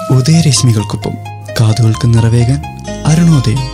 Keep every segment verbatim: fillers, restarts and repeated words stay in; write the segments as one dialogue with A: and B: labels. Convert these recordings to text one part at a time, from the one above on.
A: ഉദയരശ്മികൾക്കൊപ്പം കാതുകൾക്ക് നിറവേകാൻ അരുണോദയം.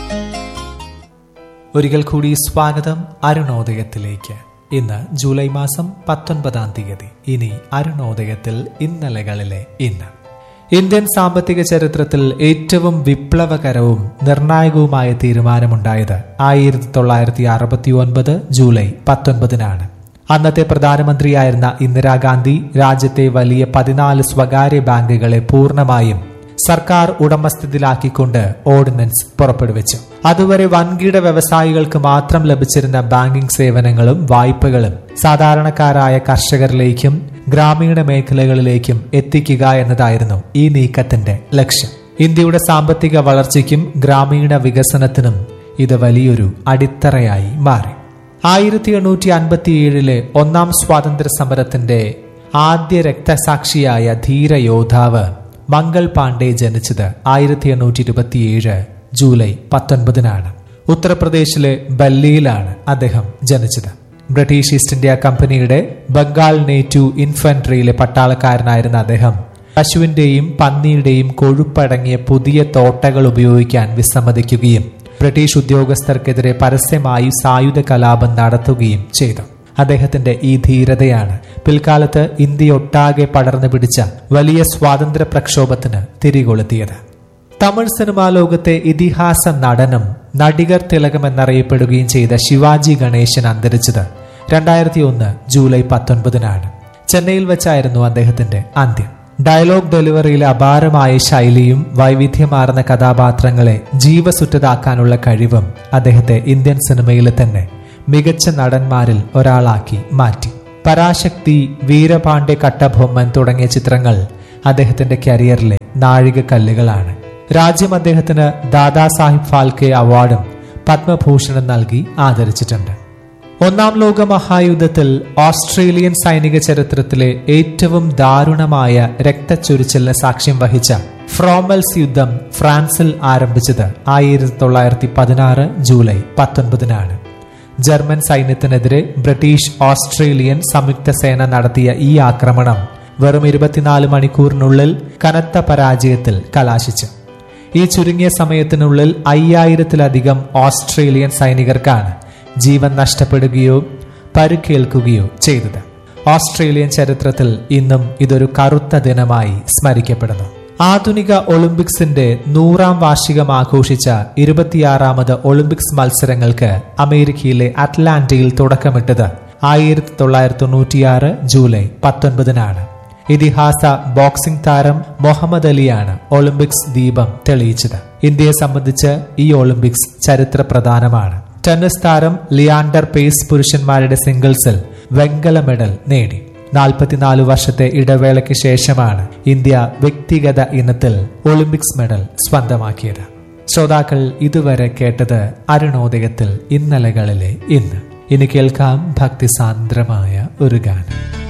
B: ഒരിക്കൽ കൂടി സ്വാഗതം അരുണോദയത്തിലേക്ക്. ഇന്ന് ജൂലൈ മാസം പത്തൊൻപതാം തീയതി. ഇനി അരുണോദയത്തിൽ ഇന്നലകളിലെ ഇന്ന്. ഇന്ത്യൻ സാമ്പത്തിക ചരിത്രത്തിൽ ഏറ്റവും വിപ്ലവകരവും നിർണായകവുമായ തീരുമാനമുണ്ടായത് ആയിരത്തി തൊള്ളായിരത്തി അറുപത്തി ഒൻപത് ജൂലൈ പത്തൊൻപതിനാണ്. അന്നത്തെ പ്രധാനമന്ത്രിയായിരുന്ന ഇന്ദിരാഗാന്ധി രാജ്യത്തെ വലിയ പതിനാല് സ്വകാര്യ ബാങ്കുകളെ പൂർണ്ണമായും സർക്കാർ ഉടമസ്ഥതയിലാക്കിക്കൊണ്ട് ഓർഡിനൻസ് പുറപ്പെടുവിച്ചു. അതുവരെ വൻകിട വ്യവസായികൾക്ക് മാത്രം ലഭിച്ചിരുന്ന ബാങ്കിംഗ് സേവനങ്ങളും വായ്പകളും സാധാരണക്കാരായ കർഷകരിലേക്കും ഗ്രാമീണ മേഖലകളിലേക്കും എത്തിക്കുക എന്നതായിരുന്നു ഈ നീക്കത്തിന്റെ ലക്ഷ്യം. ഇന്ത്യയുടെ സാമ്പത്തിക വളർച്ചയ്ക്കും ഗ്രാമീണ വികസനത്തിനും ഇത് വലിയൊരു അടിത്തറയായി മാറി. ആയിരത്തി എണ്ണൂറ്റി അൻപത്തി ഏഴിലെ ഒന്നാം സ്വാതന്ത്ര്യ സമരത്തിന്റെ ആദ്യ രക്തസാക്ഷിയായ ധീരയോദ്ധാവ് മംഗൾ പാണ്ഡെ ജനിച്ചത് ആയിരത്തി എണ്ണൂറ്റി ഇരുപത്തിയേഴ് ജൂലൈ പത്തൊൻപതിനാണ്. ഉത്തർപ്രദേശിലെ ബല്ലിയിലാണ് അദ്ദേഹം ജനിച്ചത്. ബ്രിട്ടീഷ് ഈസ്റ്റ് ഇന്ത്യ കമ്പനിയുടെ ബംഗാൾ നേറ്റീവ് ഇൻഫൻട്രിയിലെ പട്ടാളക്കാരനായിരുന്ന അദ്ദേഹം പശുവിന്റെയും പന്നിയുടെയും കൊഴുപ്പടങ്ങിയ പുതിയ തോട്ടകൾ ഉപയോഗിക്കാൻ വിസമ്മതിക്കുകയും ബ്രിട്ടീഷ് ഉദ്യോഗസ്ഥർക്കെതിരെ പരസ്യമായി സായുധ കലാപം നടത്തുകയും ചെയ്തു. അദ്ദേഹത്തിന്റെ ഈ ധീരതയാണ് പിൽക്കാലത്ത് ഇന്ത്യയൊട്ടാകെ പടർന്നു പിടിച്ച വലിയ സ്വാതന്ത്ര്യ പ്രക്ഷോഭത്തിന് തിരികൊളുത്തിയത്. തമിഴ് സിനിമാ ലോകത്തെ ഇതിഹാസ നടനും നടികർ തിലകം എന്നറിയപ്പെടുകയും ചെയ്ത ശിവാജി ഗണേശൻ അന്തരിച്ചത് രണ്ടായിരത്തി ഒന്ന് ജൂലൈ പത്തൊൻപതിനാണ്. ചെന്നൈയിൽ വെച്ചായിരുന്നു അദ്ദേഹത്തിന്റെ അന്ത്യം. ഡയലോഗ് ഡെലിവറിയിലെ അപാരമായ ശൈലിയും വൈവിധ്യമാർന്ന കഥാപാത്രങ്ങളെ ജീവസുറ്റതാക്കാനുള്ള കഴിവും അദ്ദേഹത്തെ ഇന്ത്യൻ സിനിമയിലെ തന്നെ മികച്ച നടന്മാരിൽ ഒരാളാക്കി മാറ്റി. പരാശക്തി, വീരപാണ്ഡ്യ കട്ടബൊമ്മൻ തുടങ്ങിയ ചിത്രങ്ങൾ അദ്ദേഹത്തിന്റെ കരിയറിലെ നാഴികക്കല്ലുകളാണ്. രാജ്യം അദ്ദേഹത്തിന് ദാദാസാഹിബ് ഫാൽക്കെ അവാർഡും പത്മഭൂഷണും നൽകി ആദരിച്ചിട്ടുണ്ട്. ഒന്നാം ലോക മഹായുദ്ധത്തിൽ ഓസ്ട്രേലിയൻ സൈനിക ചരിത്രത്തിലെ ഏറ്റവും ദാരുണമായ രക്തച്ചൊരിച്ചിലിന് സാക്ഷ്യം വഹിച്ച ഫ്രോമൽസ് യുദ്ധം ഫ്രാൻസിൽ ആരംഭിച്ചത് ആയിരത്തി തൊള്ളായിരത്തി പതിനാറ് ജൂലൈ പത്തൊൻപതിനാണ്. ജർമ്മൻ സൈന്യത്തിനെതിരെ ബ്രിട്ടീഷ് ഓസ്ട്രേലിയൻ സംയുക്ത സേന നടത്തിയ ഈ ആക്രമണം വെറും ഇരുപത്തിനാല് മണിക്കൂറിനുള്ളിൽ കനത്ത പരാജയത്തിൽ കലാശിച്ചു. ഈ ചുരുങ്ങിയ സമയത്തിനുള്ളിൽ അയ്യായിരത്തിലധികം ഓസ്ട്രേലിയൻ സൈനികർക്കാണ് ജീവൻ നഷ്ടപ്പെടുകയോ പരുക്കേൽക്കുകയോ ചെയ്തത്. ഓസ്ട്രേലിയൻ ചരിത്രത്തിൽ ഇന്നും ഇതൊരു കറുത്ത ദിനമായി സ്മരിക്കപ്പെടുന്നു. ആധുനിക ഒളിമ്പിക്സിന്റെ നൂറാം വാർഷികം ആഘോഷിച്ച ഇരുപത്തിയാറാമത് ഒളിമ്പിക്സ് മത്സരങ്ങൾക്ക് അമേരിക്കയിലെ അറ്റ്ലാന്റയിൽ തുടക്കമിട്ടത് ആയിരത്തി തൊള്ളായിരത്തി തൊണ്ണൂറ്റിയാറ് ജൂലൈ പത്തൊൻപതിനാണ്. ഇതിഹാസ ബോക്സിംഗ് താരം മുഹമ്മദ് അലിയാണ് ഒളിമ്പിക്സ് ദീപം തെളിയിച്ചത്. ഇന്ത്യയെ സംബന്ധിച്ച് ഈ ഒളിമ്പിക്സ് ചരിത്ര പ്രധാനമാണ്. ടെന്നീസ് താരം ലിയാൻഡർ പേസ് പുരുഷന്മാരുടെ സിംഗിൾസിൽ വെങ്കല മെഡൽ നേടി. നാൽപ്പത്തിനാല് വർഷത്തെ ഇടവേളയ്ക്ക് ശേഷമാണ് ഇന്ത്യ വ്യക്തിഗത ഇനത്തിൽ ഒളിമ്പിക്സ് മെഡൽ സ്വന്തമാക്കിയത്. ശ്രോതാക്കൾ ഇതുവരെ കേട്ടത് അരുണോദയത്തിൽ ഇന്നലകളിലെ ഇന്ന്. ഇനി കേൾക്കാം ഭക്തിസാന്ദ്രമായ ഒരു ഗാനം.